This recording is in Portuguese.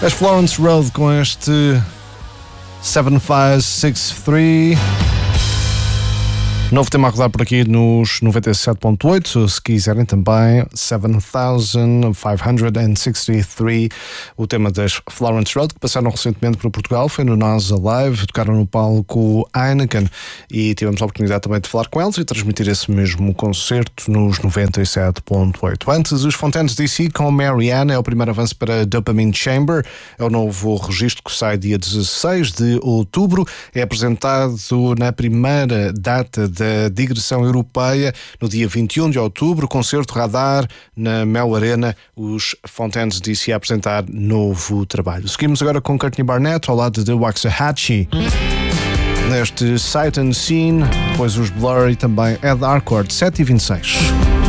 As Florence Road com este 7563. Novo tema a rodar por aqui nos 97.8, se quiserem também 7563, o tema das Florence Road, que passaram recentemente para Portugal, foi no NASA Live, tocaram no palco Heineken e tivemos a oportunidade também de falar com eles e transmitir esse mesmo concerto nos 97.8. Antes, os Fontaines DC com Marianne é o primeiro avanço para Dopamine Chamber, é o novo registro que sai dia 16 de outubro, é apresentado na primeira data da digressão europeia no dia 21 de outubro, concerto Radar na Mel Arena, os Fontaines DC a apresentar novo trabalho. Seguimos agora com Courtney Barnett ao lado de Waxahachie neste Sight Unseen, depois os Blur e também Ed Harcourt, 7h26.